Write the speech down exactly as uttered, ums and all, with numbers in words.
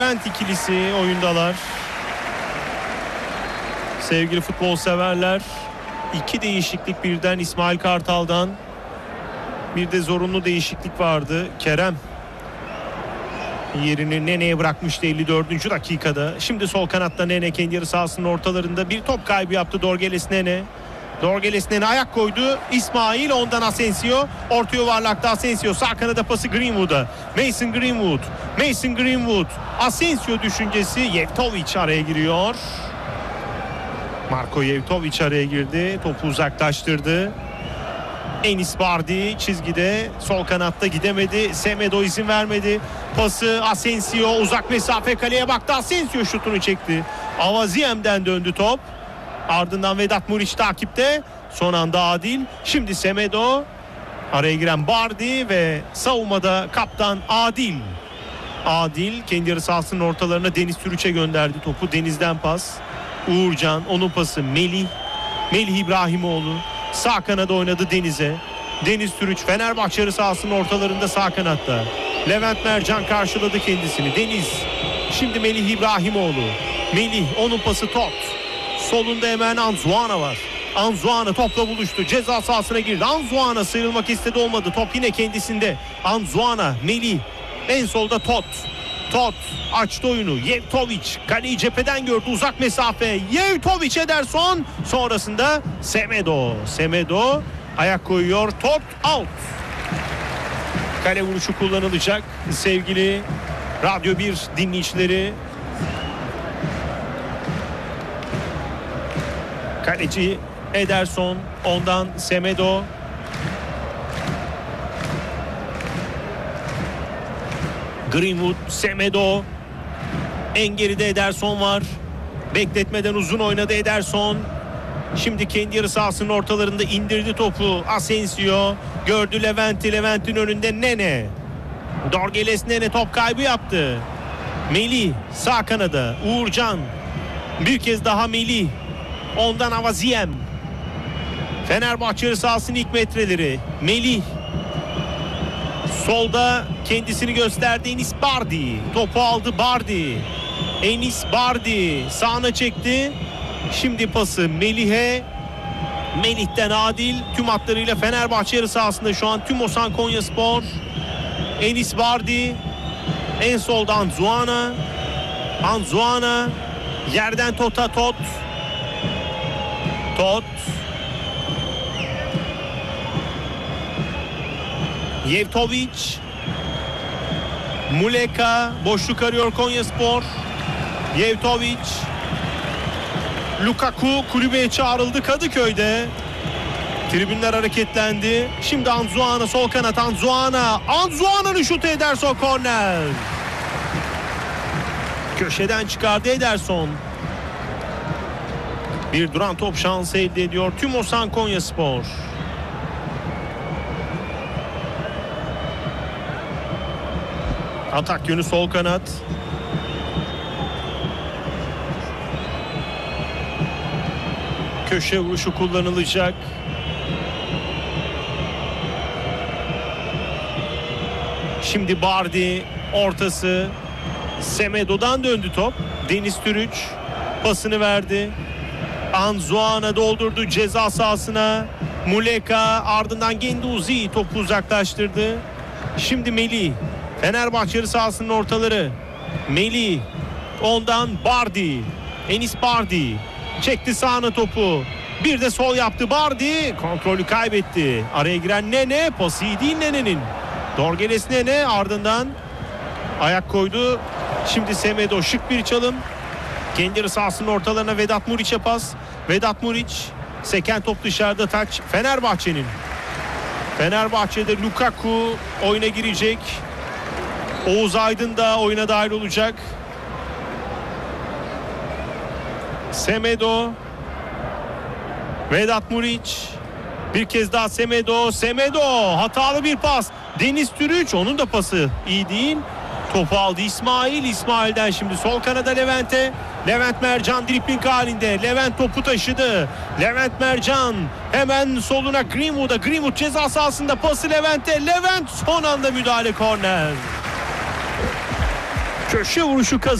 Levent ikilisi oyundalar. Sevgili futbol severler, iki değişiklik birden İsmail Kartal'dan. Bir de zorunlu değişiklik vardı. Kerem yerini Nene'ye bırakmıştı elli dördüncü dakikada. Şimdi sol kanatta Nene kendi yarı sahasının ortalarında bir top kaybı yaptı Dorgeles Nene. Dorgeles Nene ayak koydu. İsmail, ondan Asensio. Orta yuvarlakta Asensio. Sağ kanada pası Greenwood'a. Mason Greenwood. Mason Greenwood. Asensio düşüncesi. Yevtovic araya giriyor. Marko Yevtovic araya girdi. Topu uzaklaştırdı. Enis Bardi çizgide, sol kanatta gidemedi. Semedo izin vermedi. Pası Asensio, uzak mesafe, kaleye baktı. Asensio şutunu çekti. Avaziem'den döndü top. Ardından Vedat Muriç takipte. Son anda Adil. Şimdi Semedo. Araya giren Bardi ve savunmada kaptan Adil. Adil kendi yarı sahasının ortalarına Deniz Türüç'e gönderdi topu. Deniz'den pas. Uğurcan, onun pası Melih. Melih İbrahimoğlu. Sağ kanada oynadı Deniz'e. Deniz Türüç Fenerbahçe yarı sahasının ortalarında sağ kanatta. Levent Mercan karşıladı kendisini. Deniz. Şimdi Melih İbrahimoğlu. Melih, onun pası Tot. Solunda hemen Anzuana var. Anzuana topla buluştu. Ceza sahasına girdi. Anzuana sıyrılmak istedi, olmadı. Top yine kendisinde. Anzuana, Melih. En solda Tot. Tot açtı oyunu. Yevtovic kaleyi cepheden gördü, uzak mesafe. Yevtovic, Ederson. Sonrasında Semedo. Semedo ayak koyuyor. Tot out. Kale vuruşu kullanılacak. Sevgili Radyo bir dinleyicileri. Kaleci Ederson, ondan Semedo. Greenwood, Semedo. En geride Ederson var. Bekletmeden uzun oynadı Ederson. Şimdi kendi yarı sahasının ortalarında indirdi topu. Asensio gördü Levent'i. Levent'in önünde Nene. Dorgeles Nene top kaybı yaptı. Melih sağ kanada. Uğurcan. Bir kez daha Melih. Ondan Avaziem. Fenerbahçe yarı sahasının ilk metreleri. Melih. Solda kendisini gösterdi Enis Bardi. Topu aldı Bardi. Enis Bardi sağına çekti. Şimdi pası Melih'e. Melih'ten Adil. Tüm hatlarıyla Fenerbahçe yarı sahasında şu an Tümosan Konyaspor. Enis Bardi. En solda Anzuana. Anzuana. Yerden Tot'a Tot. Tot. Yevtovic. Muleka boşluk arıyor Konyaspor. Yevtovic. Lukaku kulübeye çağrıldı Kadıköy'de. Tribünler hareketlendi. Şimdi Anzuana sol kanat. Anzuana. Anzuana'nın şutu, Ederson korner. Köşeden çıkardı Ederson. Bir duran top şansı elde ediyor Tümosan Konyaspor. Atak yönü sol kanat. Köşe vuruşu kullanılacak. Şimdi Bardi ortası. Semedo'dan döndü top. Deniz Türüç pasını verdi. Anzuana doldurdu ceza sahasına. Muleka, ardından Genduzi topu uzaklaştırdı. Şimdi Melih. Fenerbahçe yarı sahasının ortaları. Melih. Ondan Bardi. Enis Bardi. Çekti sağına topu. Bir de sol yaptı Bardi. Kontrolü kaybetti. Araya giren Nene. Pası iyi değil Nene'nin. Dorgeles Nene ardından ayak koydu. Şimdi Semedo, şık bir çalım. Kendi yarı sahasının ortalarına Vedat Muriç'e pas. Vedat Muriç. Seken top dışarıda, taç Fenerbahçe'nin. Fenerbahçe'de Lukaku oyuna girecek. Oğuz Aydın da oyuna dahil olacak. Semedo. Vedat Muriç. Bir kez daha Semedo. Semedo. Hatalı bir pas. Deniz Türüç. Onun da pası iyi değil. Topu aldı İsmail. İsmail'den şimdi sol kanada Levent'e. Levent Mercan dripling halinde. Levent topu taşıdı. Levent Mercan hemen soluna Greenwood'a. Greenwood ceza sahasında, pası Levent'e. Levent son anda müdahale, korner. Köşe vuruşu kazandı.